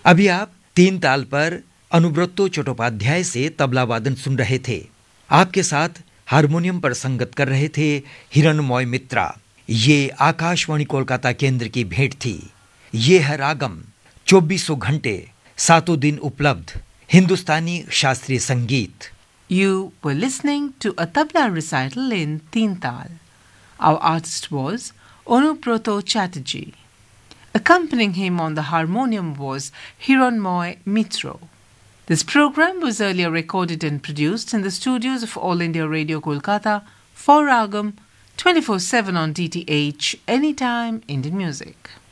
अभी आप तीन ताल पर अनुब्रतो चट्टोपाध्याय से तबला वादन सुन रहे थे। आपके साथ हारमोनियम पर संगत कर रहे थे हिरणमय मित्रा। ये आकाशवाणी कोलकाता केंद्र की भेंट थी। ये है रागम, 2400 घंटे 7 दिन उपलब्ध हिंदुस्तानी शास्त्रीय संगीत। You were listening to a tabla recital in Teen Tal. Our artist was Onubroto Chatterjee. Accompanying him on the harmonium was Hiranmoy Mitro. This program was earlier recorded and produced in the studios of All India Radio Kolkata for Ragam 24/7 on DTH, anytime Indian music.